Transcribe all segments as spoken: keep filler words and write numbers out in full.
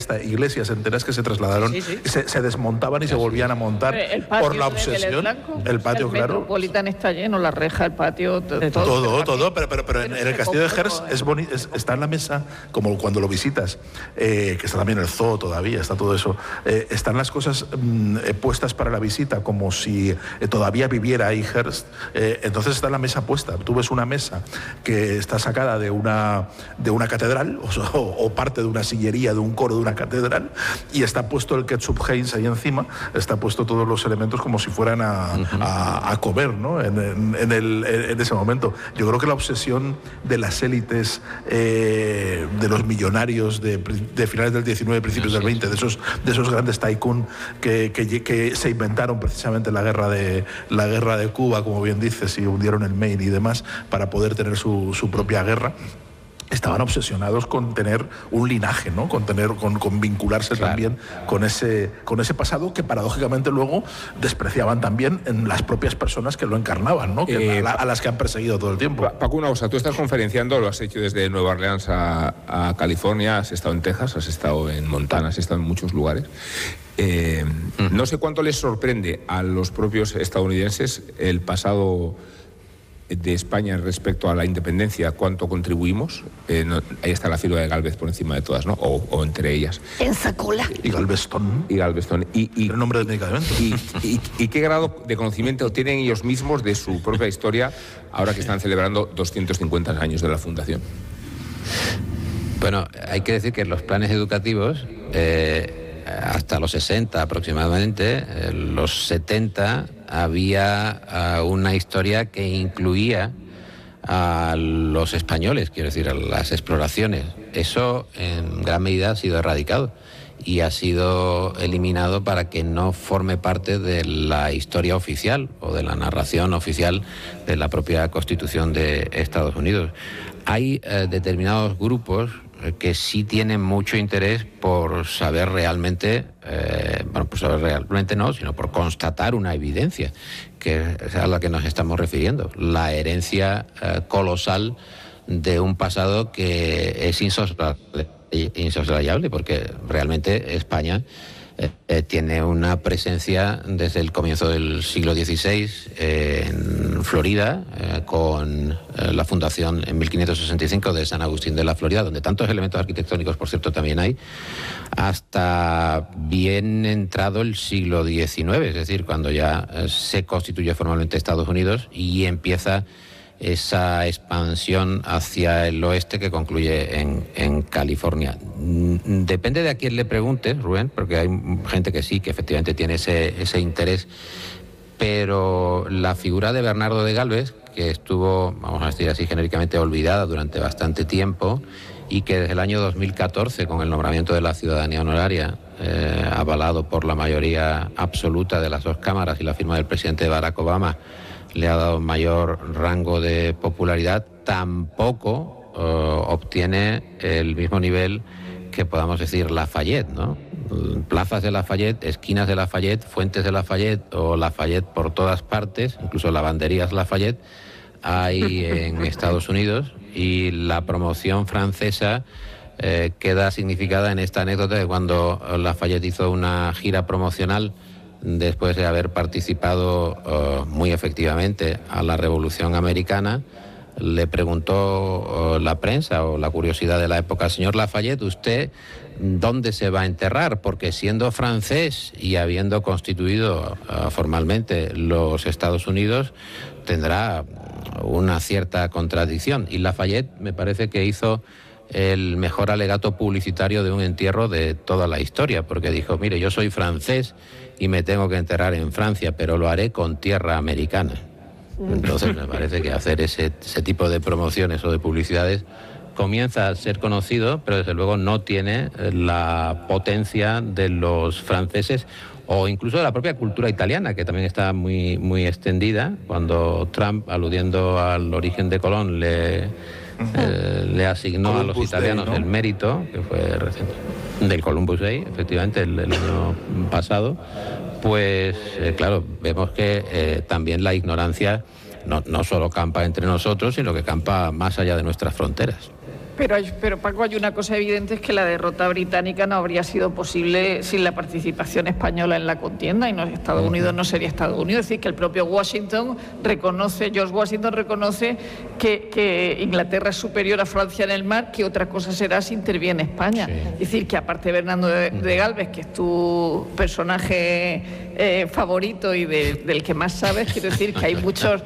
iglesias enteras que se trasladaron, sí, sí. Se, se desmontaban y se volvíían a montar por la obsesión. El patio, el claro. El Metropolitan está lleno, la reja, el patio, todo. Todo, todo, todo pero, pero, pero en, en el castillo de Hearst es boni, es, está en la mesa, como cuando lo visitas, eh, que está también el zoo todavía, está todo eso. Eh, están las cosas mm, eh, puestas para la visita, como si eh, todavía viviera ahí Hearst. Eh, entonces está la mesa puesta. Tú ves una mesa que está sacada de una, de una catedral, o, o parte de una sillería, de un coro de una catedral, y está puesto el ketchup Heinz ahí encima, está puesto todos los elementos como si fueran a, uh-huh. a, a comer, ¿no? En, en, en, el, en ese momento. Yo creo que la obsesión de las élites, eh, de los millonarios de, de finales del diecinueve, principios sí, del veinte, de esos, de esos grandes tycoon que, que, que se inventaron precisamente la guerra, de, la guerra de Cuba, como bien dices, y hundieron el Maine y demás, para poder tener su, su propia guerra. Estaban obsesionados con tener un linaje, ¿no? Con tener, con, con vincularse claro. también con ese, con ese pasado que paradójicamente luego despreciaban también en las propias personas que lo encarnaban, ¿no? Que, eh, a, la, a las que han perseguido todo el tiempo. Paco, una cosa, tú estás conferenciando, lo has hecho desde Nueva Orleans a, a California, has estado en Texas, has estado en Montana, has estado en muchos lugares. Eh, uh-huh. No sé cuánto les sorprende a los propios estadounidenses el pasado de España respecto a la independencia, cuánto contribuimos. Eh, no, ahí está la figura de Gálvez por encima de todas, ¿no? O, o entre ellas. Pensacola. Y Galveston. Y Galveston. Y, y, el nombre del medicamento. Y, y, y qué grado de conocimiento tienen ellos mismos de su propia historia ahora que están celebrando doscientos cincuenta años de la fundación. Bueno, hay que decir que los planes educativos, eh, hasta los sesenta aproximadamente, eh, los setenta, había uh, una historia que incluía a los españoles, quiero decir, a las exploraciones. Eso en gran medida ha sido erradicado y ha sido eliminado para que no forme parte de la historia oficial o de la narración oficial de la propia Constitución de Estados Unidos. Hay uh, determinados grupos que sí tienen mucho interés por saber realmente, eh, bueno, por saber realmente no, sino por constatar una evidencia, que es a la que nos estamos refiriendo, la herencia eh, colosal de un pasado que es insoslayable, insoslayable, porque realmente España eh, eh, tiene una presencia desde el comienzo del siglo dieciséis eh, en Florida, eh, con eh, la fundación en mil quinientos sesenta y cinco de San Agustín de la Florida, donde tantos elementos arquitectónicos, por cierto, también hay, hasta bien entrado el siglo diecinueve, es decir, cuando ya eh, se constituye formalmente Estados Unidos y empieza esa expansión hacia el oeste que concluye en, en California. Depende de a quién le preguntes, Rubén, porque hay gente que sí, que efectivamente tiene ese, ese interés, pero la figura de Bernardo de Gálvez, que estuvo, vamos a decir así genéricamente, olvidada durante bastante tiempo, y que desde el año dos mil catorce, con el nombramiento de la ciudadanía honoraria, eh, avalado por la mayoría absoluta de las dos cámaras y la firma del presidente Barack Obama, le ha dado mayor rango de popularidad, tampoco uh, obtiene el mismo nivel que podamos decir Lafayette, ¿no? Plazas de Lafayette, esquinas de Lafayette, fuentes de Lafayette o Lafayette por todas partes, incluso lavanderías Lafayette, hay en Estados Unidos, y la promoción francesa eh, queda significada en esta anécdota de cuando Lafayette hizo una gira promocional después de haber participado uh, muy efectivamente a la Revolución Americana. Le preguntó uh, la prensa o la curiosidad de la época: señor Lafayette, ¿usted dónde se va a enterrar? Porque siendo francés y habiendo constituido uh, formalmente los Estados Unidos, tendrá una cierta contradicción. Y Lafayette me parece que hizo el mejor alegato publicitario de un entierro de toda la historia, porque dijo: mire, yo soy francés y me tengo que enterrar en Francia, pero lo haré con tierra americana. Entonces me parece que hacer ese, ese tipo de promociones o de publicidades comienza a ser conocido, pero desde luego no tiene la potencia de los franceses o incluso de la propia cultura italiana, que también está muy, muy extendida. Cuando Trump, aludiendo al origen de Colón, le, eh, le asignó Columbus a los italianos Day, ¿no? el mérito, que fue reciente, del Columbus Day, efectivamente, el, el año pasado, pues eh, claro, vemos que eh, también la ignorancia no, no solo campa entre nosotros, sino que campa más allá de nuestras fronteras. Pero, hay, pero Paco, hay una cosa evidente, es que la derrota británica no habría sido posible sin la participación española en la contienda, y no, Estados Unidos no sería Estados Unidos. Es decir, que el propio Washington reconoce, George Washington reconoce que, que Inglaterra es superior a Francia en el mar, que otra cosa será si interviene España. Sí. Es decir, que aparte de Bernardo de, de Galvez, que es tu personaje eh, favorito y de, del que más sabes, quiero decir que hay muchos,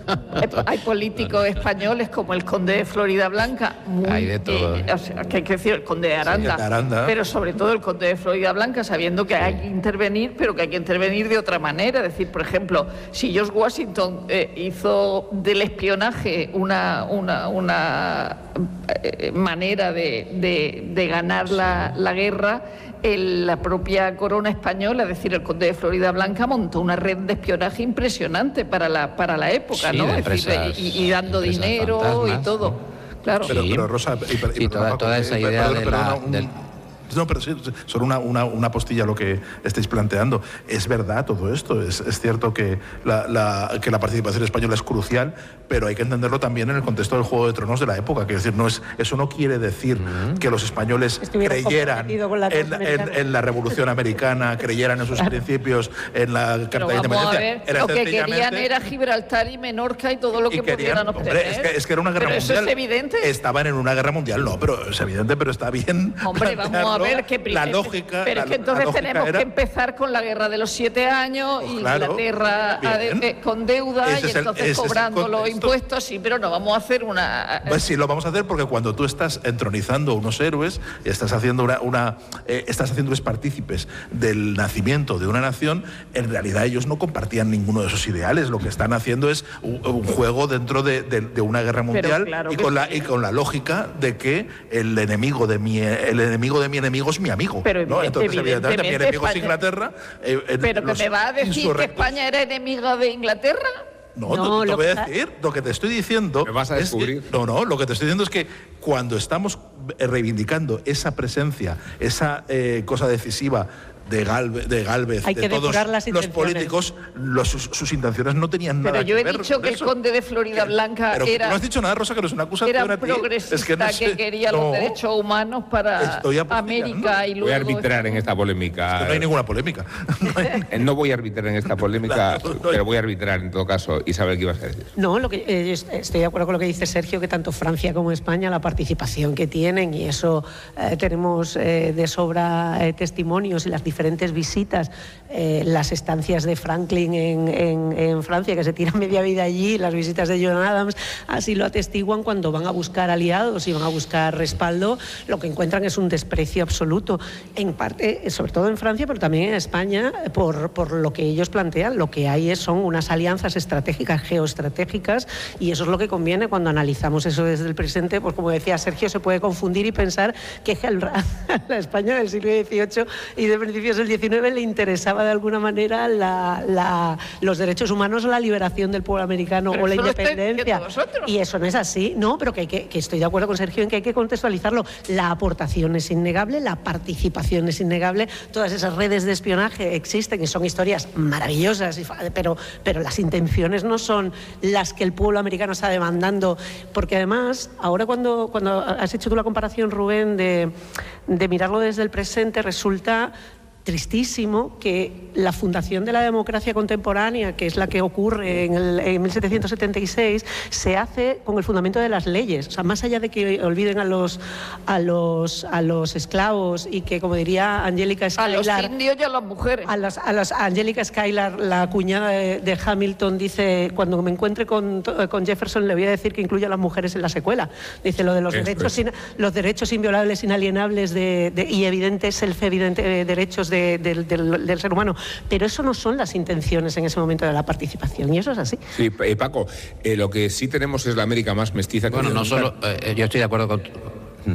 hay políticos españoles como el conde de Florida Blanca, muy, hay de todo. Eh, o sea, que hay que decir el conde de Aranda, sí, Aranda, pero sobre todo el conde de Florida Blanca, sabiendo que sí. hay que intervenir, pero que hay que intervenir de otra manera. Es decir, por ejemplo, si George Washington eh, hizo del espionaje una, una, una eh, manera de, de, de ganar la, la guerra, el, la propia corona española, es decir, el conde de Florida Blanca montó una red de espionaje impresionante para la, para la época, sí, ¿no? De es decir, y, y dando dinero fantasmas, y todo. ¿No? Claro. Pero, sí. pero Rosa, y, y, y toda, toda esa idea perdón, de perdón, la... un, del... No, pero sí, solo una, una, una postilla lo que estáis planteando. Es verdad todo esto, es, es cierto que la, la, que la participación española es crucial, pero hay que entenderlo también en el contexto del Juego de Tronos de la época. Quiero decir, no es, eso no quiere decir uh-huh. que los españoles Estuvieron creyeran en, en, en la Revolución Americana, creyeran en sus claro. principios, en la Carta de Independencia. Era lo que querían era Gibraltar y Menorca y todo lo que querían, pudieran obtener. Hombre, es, que, es que era una guerra pero mundial. Eso es evidente. Estaban en una guerra mundial, no, pero es evidente, pero está bien. Hombre, vamos a ver que la lógica. Pero es que entonces tenemos era... que empezar con la guerra de los siete años y claro, Inglaterra de, con deuda ese y entonces el, cobrando los impuestos, sí, pero no vamos a hacer una. Pues sí, lo vamos a hacer porque cuando tú estás entronizando unos héroes, estás haciendo una, una eh, estás haciéndoles partícipes del nacimiento de una nación, en realidad ellos no compartían ninguno de esos ideales. Lo que están haciendo es un, un juego dentro de, de, de una guerra mundial claro y con sí. la y con la lógica de que el enemigo de mi el enemigo de mi enemigo es mi amigo. Pero ¿no? Entonces, evidentemente, mi enemigo es Inglaterra. Eh, eh, pero que me va a decir que España era enemiga de Inglaterra. No, no, te, te voy a decir, lo que te estoy diciendo. ¿Me vas a descubrir? Es que, no, no, lo que te estoy diciendo es que cuando estamos reivindicando esa presencia, esa eh, cosa decisiva de Galvez, de, Galvez, de todos los políticos, los, sus, sus intenciones no tenían nada que ver. Pero yo he dicho que eso. el conde de Florida que, Blanca pero era... No has dicho nada, Rosa, que no es una acusación era a ti. progresista, es que, no sé, que quería no, los derechos humanos para América y luego... Voy a arbitrar en esta polémica. Es que no hay ninguna polémica. No, hay... no voy a arbitrar en esta polémica, claro, no hay... pero voy a arbitrar en todo caso. Isabel, ¿qué ibas a decir? No, lo que, eh, estoy de acuerdo con lo que dice Sergio, que tanto Francia como España, la participación que tienen, y eso eh, tenemos eh, de sobra eh, testimonios y las diferentes visitas, eh, las estancias de Franklin en, en, en Francia, que se tira media vida allí, las visitas de John Adams, así lo atestiguan. Cuando van a buscar aliados y van a buscar respaldo, lo que encuentran es un desprecio absoluto, en parte, sobre todo en Francia, pero también en España, por, por lo que ellos plantean. Lo que hay es, son unas alianzas estratégicas, geoestratégicas, y eso es lo que conviene cuando analizamos eso desde el presente. Pues como decía Sergio, se puede confundir y pensar que a la España del siglo dieciocho y de principios del diecinueve le interesaba de alguna manera la, la, los derechos humanos o la liberación del pueblo americano pero o la independencia. Y eso no es así, no, pero que, hay que, que estoy de acuerdo con Sergio en que hay que contextualizarlo. La aportación es innegable, la participación es innegable, todas esas redes de espionaje existen y son historias maravillosas, pero, pero las intenciones no son las que el pueblo americano está demandando, porque además, ahora cuando, cuando has hecho tú la comparación, Rubén, de, de mirarlo desde el presente, resulta tristísimo que la fundación de la democracia contemporánea, que es la que ocurre en, el, en mil setecientos setenta y seis, se hace con el fundamento de las leyes. O sea, más allá de que olviden a los a los a los esclavos y que, como diría Angélica Schuyler, a los indios y a las mujeres. A las a las Angélica Schuyler, la cuñada de, de Hamilton, dice: cuando me encuentre con, con Jefferson le voy a decir que incluya a las mujeres en la secuela. Dice lo de los Esto derechos es. in, los derechos inviolables, inalienables de, de, y evidentes, self-evidente eh, derechos de De, de, del, del ser humano, pero eso no son las intenciones en ese momento de la participación, y eso es así. Sí, eh, Paco, eh, lo que sí tenemos es la América más mestiza que bueno, no solo, eh, yo estoy de acuerdo con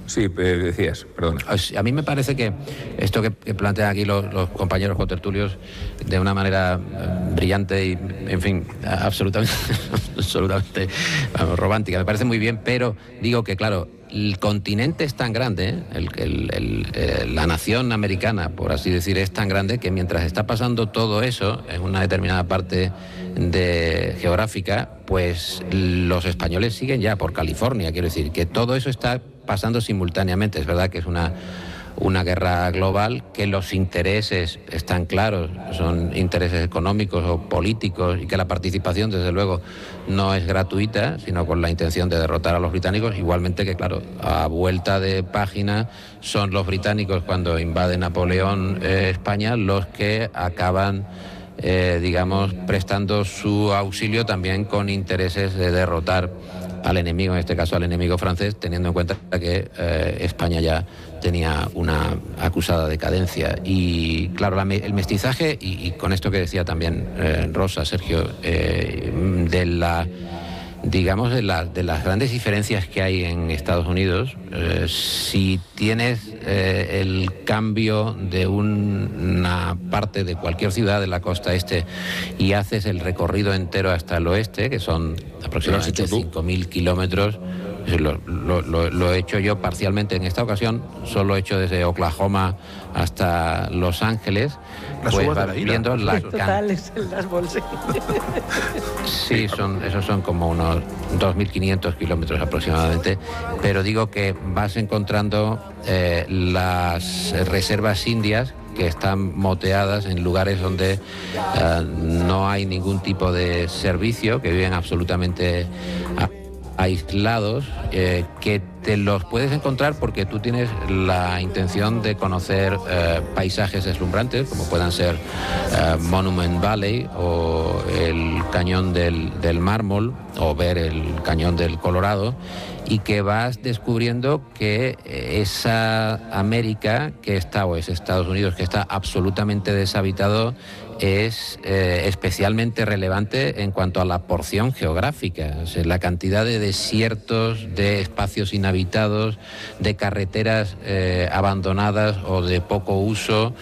Sí, decías, perdón. A mí me parece que esto que, que plantean aquí los, los compañeros contertulios de una manera eh, brillante y, en fin, absolutamente, absolutamente vamos, romántica, me parece muy bien, pero digo que, claro, el continente es tan grande, el, el, el, eh, la nación americana, por así decir, es tan grande que mientras está pasando todo eso en una determinada parte de geográfica, pues los españoles siguen ya por California. Quiero decir que todo eso está pasando simultáneamente. Es verdad que es una una guerra global, que los intereses están claros, son intereses económicos o políticos, y que la participación, desde luego, no es gratuita, sino con la intención de derrotar a los británicos. Igualmente que, claro, a vuelta de página son los británicos, cuando invade Napoleón eh, España, los que acaban eh, digamos, prestando su auxilio también con intereses de derrotar al enemigo, en este caso al enemigo francés, teniendo en cuenta que eh, España ya tenía una acusada decadencia. Y claro, la, el mestizaje, y, y con esto que decía también eh, Rosa, Sergio, eh, de la digamos de, la, de las grandes diferencias que hay en Estados Unidos, eh, si tienes eh, el cambio de un, una parte de cualquier ciudad de la costa este y haces el recorrido entero hasta el oeste, que son aproximadamente cinco mil kilómetros, lo, lo, lo, lo he hecho yo parcialmente en esta ocasión, solo he hecho desde Oklahoma hasta Los Ángeles, las pues uvas de la ira, viendo la totales en las bolsas. Sí, son, esos son como unos dos mil quinientos kilómetros aproximadamente, pero digo que vas encontrando eh, las reservas indias que están moteadas en lugares donde uh, no hay ningún tipo de servicio, que viven absolutamente a aislados, eh, que te los puedes encontrar porque tú tienes la intención de conocer eh, paisajes deslumbrantes, como puedan ser eh, Monument Valley o el Cañón del, del Mármol, o ver el Cañón del Colorado, y que vas descubriendo que esa América que está, o es Estados Unidos, que está absolutamente deshabitado, es eh, especialmente relevante en cuanto a la porción geográfica. O sea, la cantidad de desiertos, de espacios inhabitados, de carreteras eh, abandonadas o de poco uso,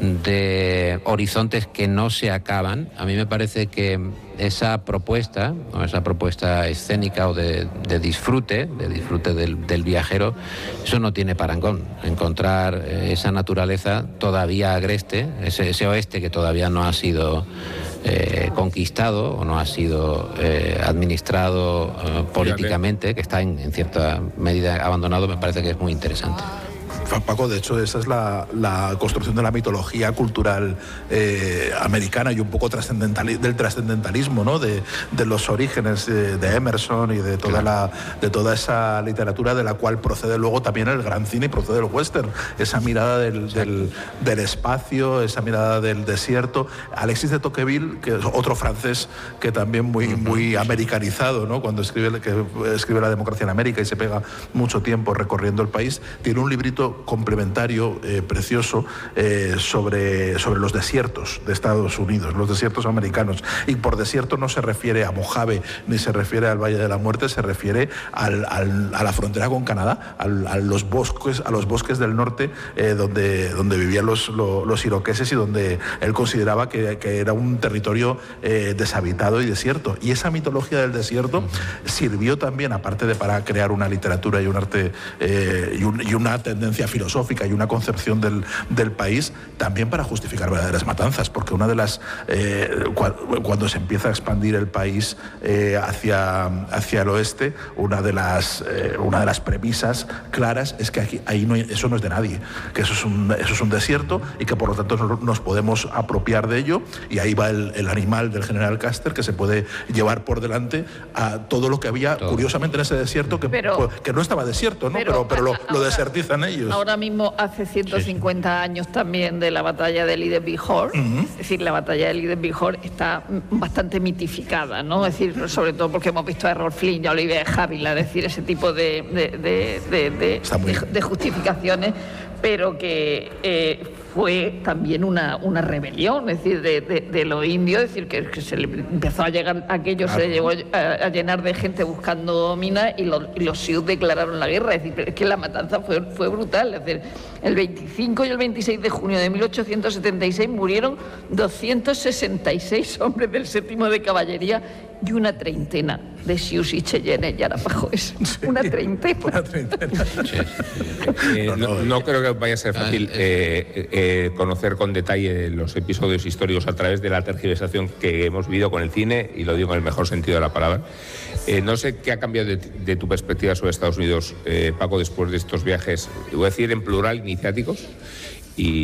de horizontes que no se acaban. A mí me parece que esa propuesta, o esa propuesta escénica o de, de disfrute, de disfrute del, del viajero, eso no tiene parangón. Encontrar eh, esa naturaleza todavía agreste, ese, ese oeste que todavía no ha sido eh, conquistado o no ha sido eh, administrado eh, políticamente, que está en, en cierta medida abandonado, me parece que es muy interesante. Paco, de hecho, esa es la, la construcción de la mitología cultural eh, americana y un poco trascendental, del trascendentalismo, ¿no? De, de los orígenes de, de Emerson y de toda, la, de toda esa literatura de la cual procede luego también el gran cine y procede el western. Esa mirada del, del, del espacio, esa mirada del desierto. Alexis de Tocqueville, que es otro francés que también muy, muy americanizado, ¿no? Cuando escribe, que escribe La democracia en América y se pega mucho tiempo recorriendo el país, tiene un librito complementario eh, precioso eh, sobre, sobre los desiertos de Estados Unidos, los desiertos americanos. Y por desierto no se refiere a Mojave ni se refiere al Valle de la Muerte, se refiere al, al, a la frontera con Canadá, al, a los bosques, a los bosques del norte eh, donde, donde vivían los, los, los iroqueses y donde él consideraba que, que era un territorio eh, deshabitado y desierto. Y esa mitología del desierto sirvió también, aparte de para crear una literatura y un arte eh, y, un, y una tendencia filosófica y una concepción del, del país, también para justificar verdaderas matanzas, porque una de las eh, cu cuando se empieza a expandir el país eh, hacia, hacia el oeste, una de las eh, una de las premisas claras es que aquí, ahí no hay, eso no es de nadie, que eso es un, eso es un desierto y que por lo tanto nos, nos podemos apropiar de ello, y ahí va el, el animal del general Custer, que se puede llevar por delante a todo lo que había todo. Curiosamente en ese desierto, que, pero, que no estaba desierto, ¿no? pero, pero, pero lo, ahora, lo desertizan ellos. Ahora mismo hace ciento cincuenta sí, sí. años también de la batalla de Lee de Bihor, uh-huh. es decir, la batalla de Lee de Bihor está bastante mitificada, ¿no? Es decir, sobre todo porque hemos visto a Errol Flynn y a Olivia Javila, es decir, ese tipo de, de, de, de, de, de, de justificaciones, pero que eh, fue también una, una rebelión, es decir, de, de, de los indios, es decir, que, que se le empezó a llegar aquello, claro. se le llegó a, a llenar de gente buscando minas y los, y los sioux declararon la guerra, es decir, pero es que la matanza fue, fue brutal, es decir, el veinticinco y el veintiséis de junio de mil ochocientos setenta y seis murieron doscientos sesenta y seis hombres del séptimo de caballería y una treintena de sioux y cheyennes y arapahoes. Sí, una treintena. Una treintena. Sí. Eh, no, no creo que vaya a ser fácil eh, eh, conocer con detalle los episodios históricos a través de la tergiversación que hemos vivido con el cine, y lo digo en el mejor sentido de la palabra. Eh, no sé qué ha cambiado de, de tu perspectiva sobre Estados Unidos, eh, Paco, después de estos viajes, voy a decir en plural, iniciáticos. Y